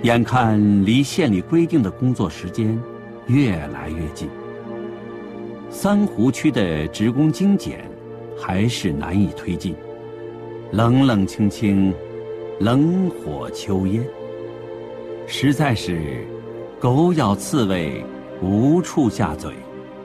眼看离县里规定的工作时间越来越近，三湖区的职工精简还是难以推进，冷冷清清，冷火秋烟，实在是狗咬刺猬，无处下嘴。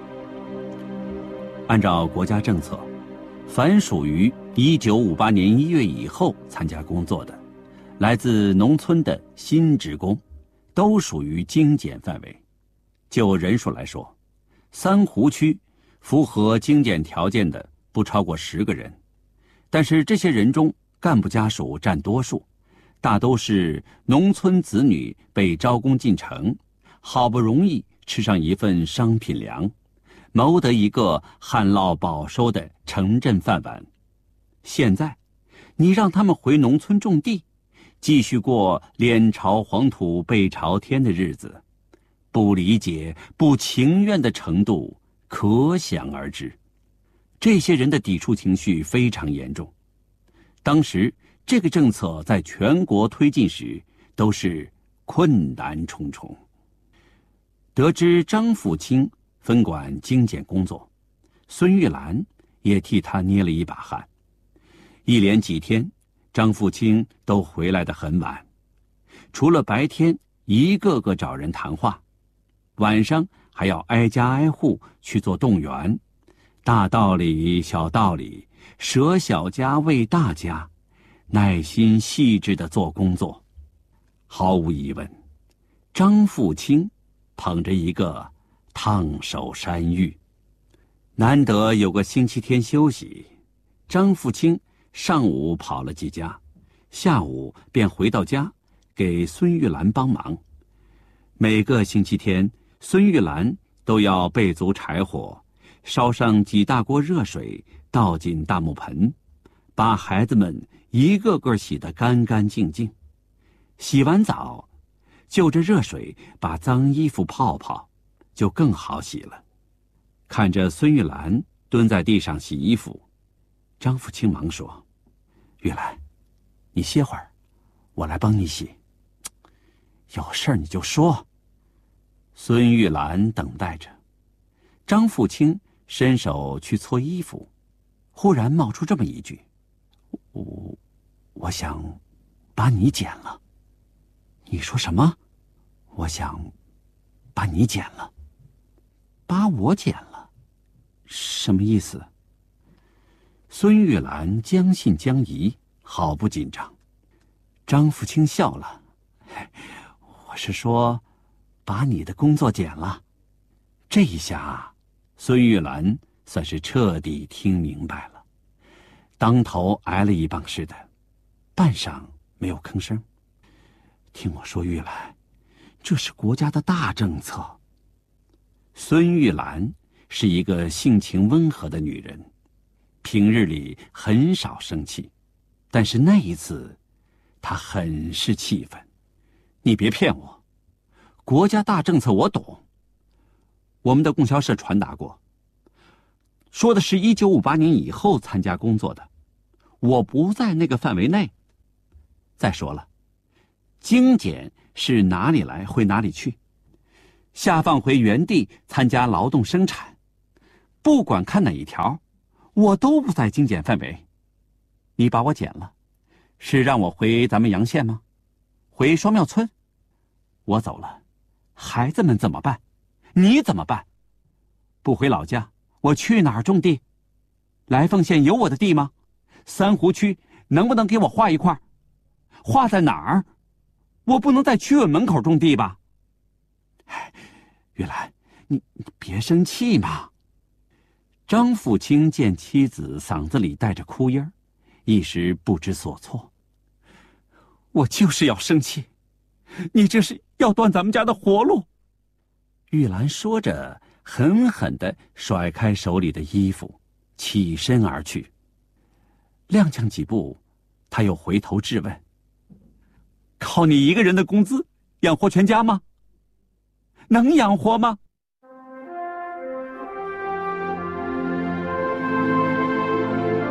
按照国家政策，凡属于1958年1月以后参加工作的，来自农村的新职工，都属于精简范围。就人数来说，三湖区符合精简条件的不超过10个人，但是这些人中干部家属占多数，大都是农村子女被招工进城，好不容易吃上一份商品粮，谋得一个旱涝保收的城镇饭碗。现在你让他们回农村种地，继续过脸朝黄土背朝天的日子，不理解不情愿的程度可想而知。这些人的抵触情绪非常严重。当时这个政策在全国推进时都是困难重重。得知张富清分管精简工作，孙玉兰也替他捏了一把汗。一连几天，张富清都回来得很晚，除了白天一个个找人谈话，晚上还要挨家挨户去做动员，大道理小道理，舍小家为大家，耐心细致地做工作。毫无疑问，张富清捧着一个烫手山芋。难得有个星期天休息，张富清上午跑了几家，下午便回到家给孙玉兰帮忙。每个星期天，孙玉兰都要备足柴火，烧上几大锅热水，倒进大木盆，把孩子们一个个洗得干干净净。洗完澡，就着热水把脏衣服泡泡，就更好洗了。看着孙玉兰蹲在地上洗衣服，张富清忙说：“玉兰，你歇会儿，我来帮你洗。有事儿你就说。”孙玉兰等待着。张富清伸手去搓衣服，忽然冒出这么一句：“我想把你剪了。”“你说什么？”“我想把你剪了。”“把我剪了？什么意思？”孙玉兰将信将疑，好不紧张。张富清笑了：“我是说把你的工作减了。”这一下孙玉兰算是彻底听明白了，当头挨了一棒似的，半晌没有吭声。“听我说，玉兰，这是国家的大政策。”孙玉兰是一个性情温和的女人，平日里很少生气，但是那一次她很是气愤。“你别骗我，国家大政策我懂，我们的供销社传达过，说的是1958年以后参加工作的，我不在那个范围内。再说了，精简是哪里来回哪里去，下放回原地参加劳动生产，不管看哪一条，我都不在精简范围。你把我减了，是让我回咱们阳县吗？回双庙村？我走了，孩子们怎么办？你怎么办？不回老家，我去哪儿种地？来凤县有我的地吗？三湖区能不能给我划一块？划在哪儿？我不能在区委门口种地吧？”“玉兰，你别生气嘛。”张富清见妻子嗓子里带着哭音，一时不知所措。“我就是要生气，你这是要断咱们家的活路。”玉兰说着，狠狠地甩开手里的衣服，起身而去。踉跄几步，她又回头质问：“靠你一个人的工资养活全家吗？能养活吗？”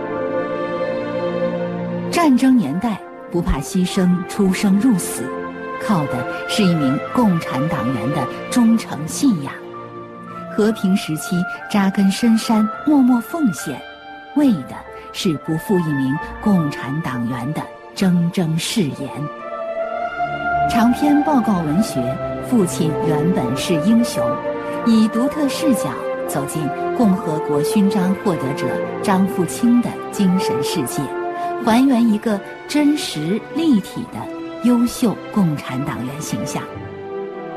战争年代不怕牺牲出生入死， 靠的是一名共产党员的忠诚信仰。和平时期扎根深山，默默奉献，为的是不负一名共产党员的铮铮誓言。长篇报告文学《父亲原本是英雄》，以独特视角走进共和国勋章获得者张富清的精神世界，还原一个真实立体的优秀共产党员形象。